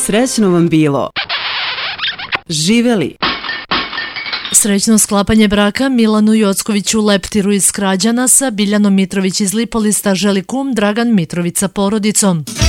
Srećno vam bilo. Živeli. Srećno sklapanje braka Milanu Jockoviću Leptiru iz Krađana sa Biljanom Mitrović iz Lipolista želi kum Dragan Mitrović sa porodicom.